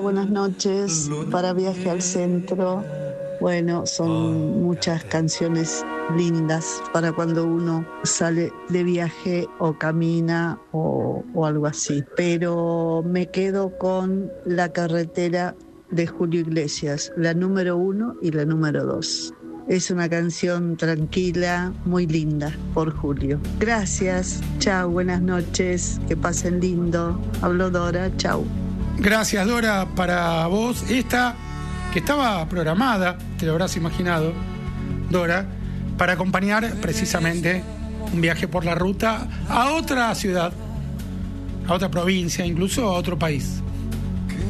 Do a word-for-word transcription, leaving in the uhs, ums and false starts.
Buenas noches, para Viaje al Centro. Bueno, son muchas canciones lindas para cuando uno sale de viaje o camina o, o algo así. Pero me quedo con La Carretera de Julio Iglesias, la número uno y la número dos. Es una canción tranquila, muy linda, por Julio. Gracias, chao, buenas noches, que pasen lindo. Hablo Dora, chao. Gracias, Dora, para vos. Esta que estaba programada, te lo habrás imaginado, Dora, para acompañar precisamente un viaje por la ruta a otra ciudad, a otra provincia, incluso a otro país.